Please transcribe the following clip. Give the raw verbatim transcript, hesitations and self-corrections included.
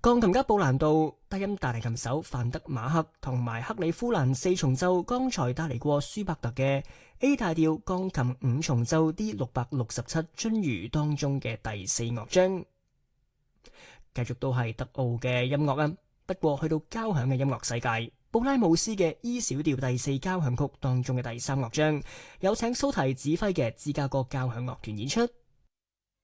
鋼琴家布蘭道、低音大提琴手范德馬克同埋克里夫蘭四重奏，剛才帶嚟過舒伯特嘅 A 大調鋼琴五重奏 D 六百六十七鱒魚當中嘅第四樂章。繼續都係德奧嘅音樂啊，不過去到交響嘅音樂世界，布拉姆斯嘅 E 小調第四交響曲當中嘅第三樂章，有請蘇提指揮嘅芝加哥交響樂團演出。